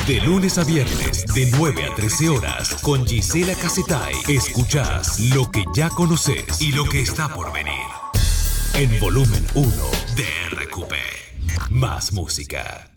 De lunes a viernes, de 9 a 13 horas, con Gisela Casetay. Escuchás lo que ya conoces y lo que está por venir. En Volumen 1 de RQP. Más música.